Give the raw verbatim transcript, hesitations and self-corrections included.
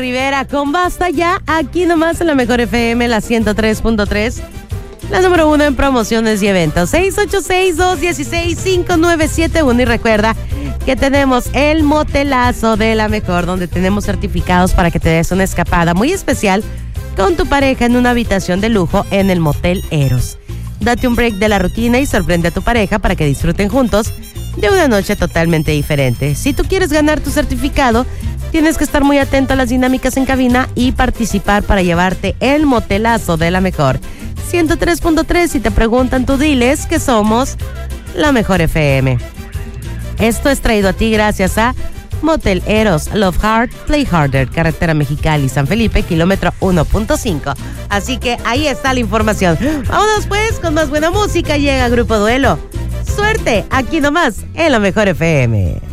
Rivera con Basta Ya, aquí nomás en la Mejor F M, la ciento tres punto tres, la número uno en promociones y eventos. Seis ocho seis, dos uno seis, cinco nueve siete uno. Y recuerda que tenemos el motelazo de la Mejor, donde tenemos certificados para que te des una escapada muy especial con tu pareja en una habitación de lujo en el Motel Eros. Date un break de la rutina y sorprende a tu pareja para que disfruten juntos de una noche totalmente diferente. Si tú quieres ganar tu certificado, tienes que estar muy atento a las dinámicas en cabina y participar para llevarte el motelazo de la Mejor. ciento tres punto tres, si te preguntan, tú diles que somos la Mejor F M. Esto es traído a ti gracias a Motel Eros, Love Hard, Play Harder, carretera Mexicali, San Felipe, kilómetro uno punto cinco. Así que ahí está la información. Vámonos pues con más buena música. Llega Grupo Duelo. Suerte, aquí nomás en la Mejor F M.